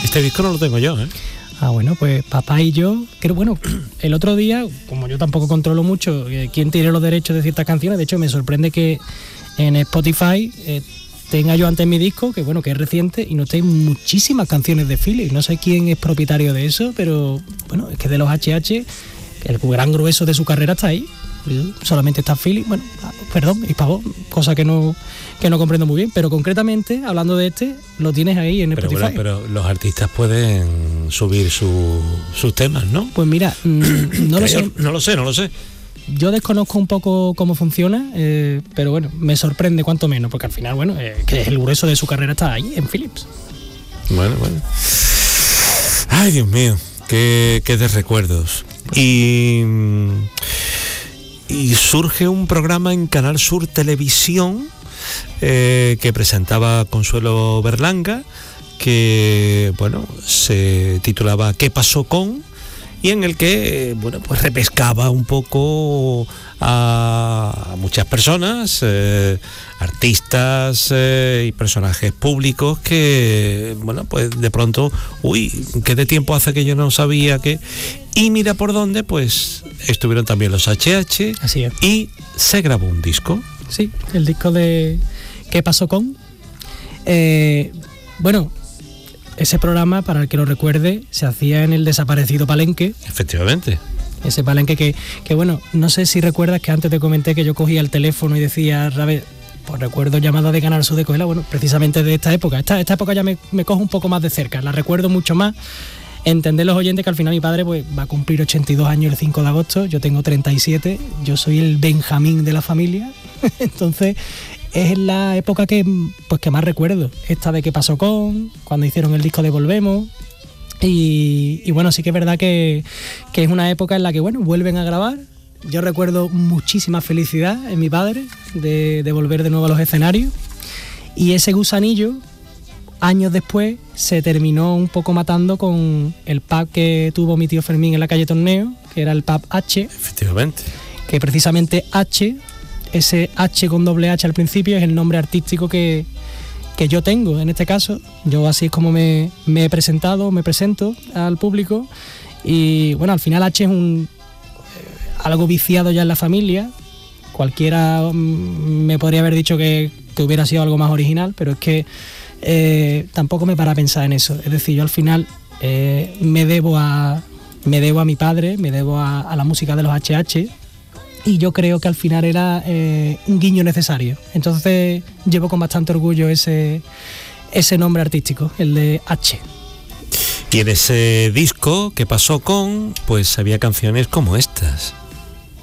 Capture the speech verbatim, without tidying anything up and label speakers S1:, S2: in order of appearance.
S1: Este disco no lo tengo yo, ¿eh?
S2: Ah, bueno, pues papá y yo, que bueno, el otro día, como yo tampoco controlo mucho eh, quién tiene los derechos de ciertas canciones, de hecho me sorprende que en Spotify eh, tenga yo antes mi disco, que bueno, que es reciente, y no tengo muchísimas canciones de Philips. No sé quién es propietario de eso, pero bueno, es que de los H H, el gran grueso de su carrera está ahí. Solamente está Philips, bueno, perdón, y pavó, cosa que no que no comprendo muy bien, pero concretamente, hablando de este, lo tienes ahí en
S1: pero
S2: Spotify.
S1: Bueno, pero los artistas pueden subir su, sus temas, ¿no?
S2: Pues mira, mmm, no lo sé.
S1: No lo sé, no lo sé.
S2: Yo desconozco un poco cómo funciona, eh, pero bueno, me sorprende cuanto menos, porque al final, bueno, eh, que el grueso de su carrera está ahí, en Philips.
S1: Bueno, bueno. Ay, Dios mío, qué, qué de recuerdos. Y... Y surge un programa en Canal Sur Televisión eh, que presentaba Consuelo Berlanga, que bueno, se titulaba ¿Qué pasó con? Y en el que bueno, pues repescaba un poco a muchas personas, eh, artistas eh, y personajes públicos que bueno, pues de pronto, uy, qué de tiempo hace que yo no sabía que... Y mira por dónde, pues estuvieron también los H H.
S2: Así es.
S1: Y se grabó un disco.
S2: Sí, el disco de ¿Qué pasó con? Eh, bueno, ese programa, para el que lo recuerde, se hacía en el desaparecido Palenque.
S1: Efectivamente.
S2: Ese Palenque que, que bueno, no sé si recuerdas que antes te comenté que yo cogía el teléfono y decía, Rabe, pues recuerdo llamadas de Canal Sur de cogerla, bueno, precisamente de esta época. Esta, esta época ya me, me cojo un poco más de cerca, la recuerdo mucho más. Entender los oyentes que al final mi padre pues va a cumplir ochenta y dos años el cinco de agosto, yo tengo treinta y siete, yo soy el Benjamín de la familia, entonces es la época que, pues, que más recuerdo, esta de ¿Qué pasó con? Cuando hicieron el disco de Volvemos, y, y bueno, sí que es verdad que, que es una época en la que bueno, vuelven a grabar. Yo recuerdo muchísima felicidad en mi padre de, de volver de nuevo a los escenarios, y ese gusanillo años después se terminó un poco matando con el pub que tuvo mi tío Fermín en la calle Torneo, que era el pub H.
S1: Efectivamente.
S2: Que precisamente H, ese H con doble H al principio, es el nombre artístico que, que yo tengo en este caso. Yo así es como me, me he presentado, me presento al público. Y bueno, al final H es un algo viciado ya en la familia. Cualquiera me podría haber dicho que, que hubiera sido algo más original, pero es que Eh, tampoco me para a pensar en eso. Es decir, yo al final eh, me debo a me debo a mi padre, me debo a, a la música de los H H, y yo creo que al final era eh, un guiño necesario. Entonces llevo con bastante orgullo ese, ese nombre artístico, el de H.
S1: Y en ese disco, ¿Qué pasó con? Pues había canciones como estas.